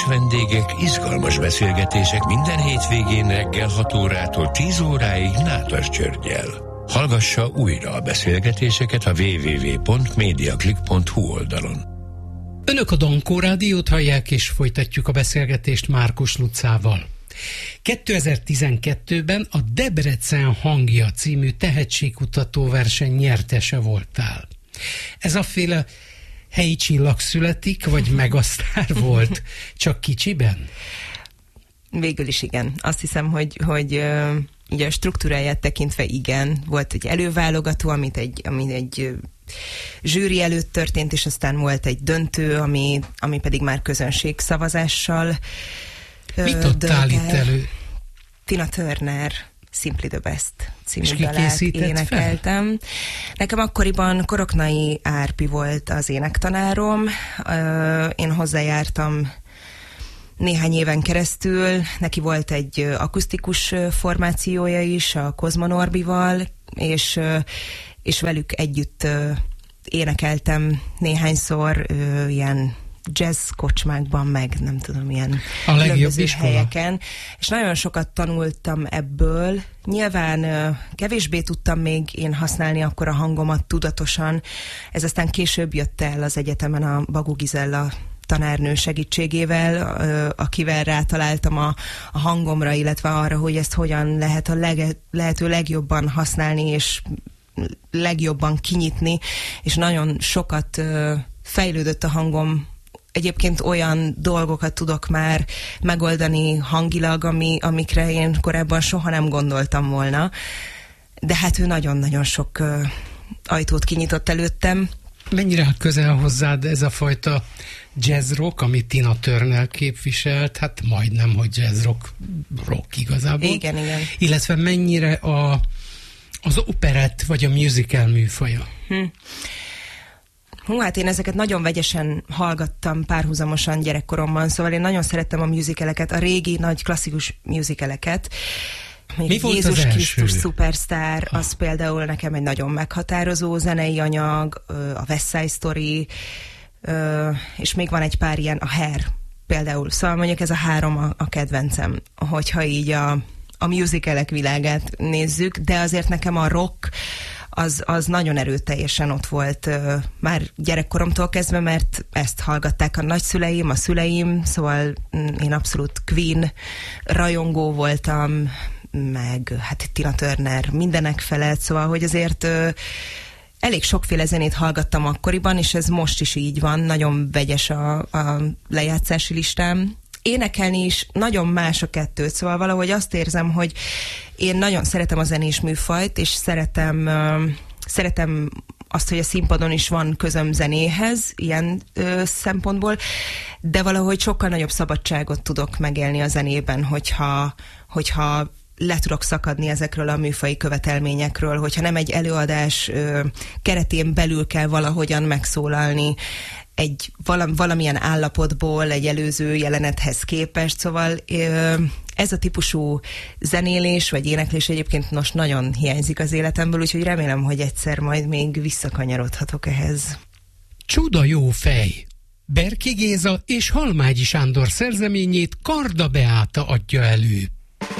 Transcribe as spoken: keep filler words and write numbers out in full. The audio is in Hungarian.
Vendégek, izgalmas beszélgetések minden hétvégén reggel hat órától tíz óráig Nádas Györggyel. Hallgassa újra a beszélgetéseket a double-u double-u double-u pont mediaclick pont hu oldalon. Önök a Dankó Rádiót hallják, és folytatjuk a beszélgetést Márkus Lucával. kétezer-tizenkettőben a Debrecen hangja című tehetségkutató verseny nyertese voltál. Ez a féle helyi csillag születik, vagy megasztár volt, csak kicsiben? Végül is igen. Azt hiszem, hogy, hogy uh, ugye a struktúráját tekintve igen. Volt egy előválogató, amit egy, amit egy uh, zsűri előtt történt, és aztán volt egy döntő, ami, ami pedig már közönségszavazással uh, Mit adtál itt elő? Tina Turner Simply the Best című dalát énekeltem. Fel? Nekem akkoriban Koroknai Árpi volt az énektanárom. Én hozzájártam néhány éven keresztül. Neki volt egy akusztikus formációja is, a Kozma Norbival, és, és velük együtt énekeltem néhányszor ilyen jazz kocsmákban, meg nem tudom, ilyen különböző helyeken. És nagyon sokat tanultam ebből. Nyilván kevésbé tudtam még én használni akkor a hangomat tudatosan. Ez aztán később jött el az egyetemen a Bagó Gizella tanárnő segítségével, akivel rátaláltam a, a hangomra, illetve arra, hogy ezt hogyan lehet a leg, lehető legjobban használni, és legjobban kinyitni, és nagyon sokat fejlődött a hangom. Egyébként olyan dolgokat tudok már megoldani hangilag, ami, amikre én korábban soha nem gondoltam volna. De hát ő nagyon-nagyon sok uh, ajtót kinyitott előttem. Mennyire közel hozzád ez a fajta jazz rock, amit Tina Turner képviselt? Hát majdnem, hogy jazz rock, rock igazából. Igen, igen. Illetve mennyire a, az operett vagy a musical műfaja? Hm. Hú, hát én ezeket nagyon vegyesen hallgattam párhuzamosan gyerekkoromban, szóval én nagyon szerettem a musicaleket, a régi nagy klasszikus musicaleket. Mi volt Jézus az Krisztus Superstar, ha. Az például nekem egy nagyon meghatározó zenei anyag, a West Side Story, és még van egy pár ilyen, a Hair például. Szóval mondjuk ez a három a, a kedvencem, hogyha így a, a musicalek világát nézzük, de azért nekem a rock Az, az nagyon erőteljesen ott volt uh, már gyerekkoromtól kezdve, mert ezt hallgatták a nagyszüleim, a szüleim, szóval én abszolút Queen rajongó voltam, meg hát Tina Turner mindenek felett, szóval hogy azért uh, elég sokféle zenét hallgattam akkoriban, és ez most is így van, nagyon vegyes a, a lejátszási listám. Énekelni is nagyon más a kettőt, szóval valahogy azt érzem, hogy én nagyon szeretem a zenés műfajt, és szeretem, uh, szeretem azt, hogy a színpadon is van közöm zenéhez, ilyen uh, szempontból, de valahogy sokkal nagyobb szabadságot tudok megélni a zenében, hogyha, hogyha le tudok szakadni ezekről a műfaji követelményekről, hogyha nem egy előadás uh, keretén belül kell valahogyan megszólalni, egy valam, valamilyen állapotból, egy előző jelenethez képest, szóval ez a típusú zenélés, vagy éneklés egyébként most nagyon hiányzik az életemből, úgyhogy remélem, hogy egyszer majd még visszakanyarodhatok ehhez. Csuda jó fej! Berki Géza és Halmágyi Sándor szerzeményét Karda Beáta adja elő.